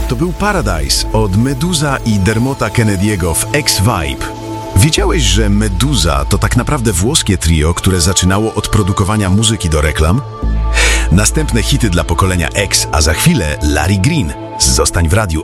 To był Paradise od Meduza i Dermota Kennedy'ego w X-Vibe. Wiedziałeś, że Meduza to tak naprawdę włoskie trio, które zaczynało od produkowania muzyki do reklam? Następne hity dla pokolenia X, a za chwilę Larry Green z Zostań w radiu